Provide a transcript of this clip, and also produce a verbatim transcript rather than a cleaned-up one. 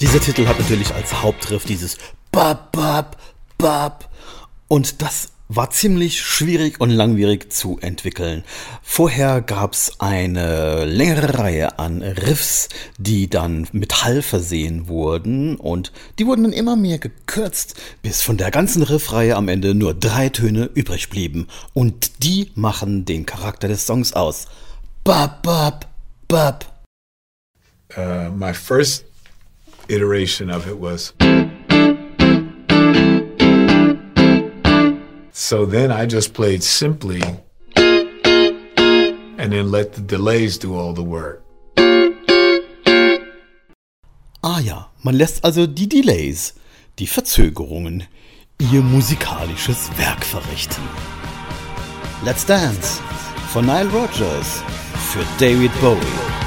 Dieser Titel hat natürlich als Hauptriff dieses Bap, Bap, Bap. Und das war ziemlich schwierig und langwierig zu entwickeln. Vorher gab es eine längere Reihe an Riffs, die dann mit Hall versehen wurden und die wurden dann immer mehr gekürzt, bis von der ganzen Riffreihe am Ende nur drei Töne übrig blieben. Und die machen den Charakter des Songs aus. Bap, bap, bap. Uh, my first iteration of it was... So then I just played simply and then let the delays do all the work. Ah ja, man lässt also die Delays, die Verzögerungen, ihr musikalisches Werk verrichten. Let's Dance von Nile Rodgers für David Bowie.